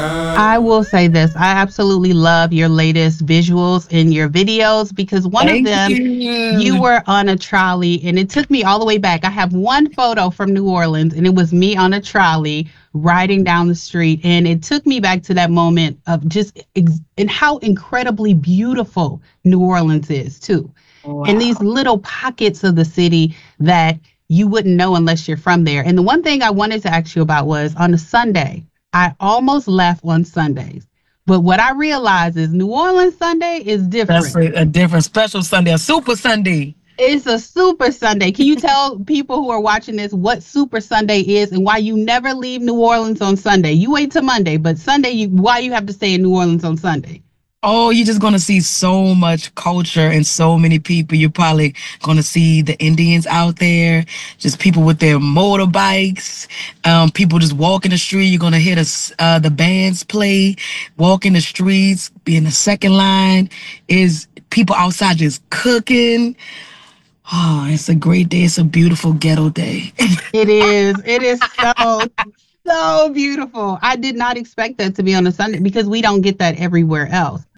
I will say this. I absolutely love your latest visuals in your videos because one of Thank them, you you. were on a trolley and it took me all the way back. I have one photo from New Orleans and it was me on a trolley riding down the street. And it took me back to that moment of and how incredibly beautiful New Orleans is, too. And these Wow. little pockets of the city that you wouldn't know unless you're from there. And the one thing I wanted to ask you about was on a Sunday, I almost left on Sundays. But what I realized is New Orleans Sunday is That's different. a different special Sunday, a super Sunday. It's a Super Sunday. Can you tell people who are watching this what Super Sunday is and why you never leave New Orleans on Sunday? You wait till Monday, but Sunday, why you have to stay in New Orleans on Sunday? Oh, you're just gonna see so much culture and so many people. You're probably gonna see the Indians out there, just people with their motorbikes, people just walking the street. You're gonna hear the bands play, walking the streets, be in the second line. Is people outside just cooking. Oh, it's a great day. It's a beautiful ghetto day. It is. It is so beautiful. I did not expect that to be on a Sunday because we don't get that everywhere else.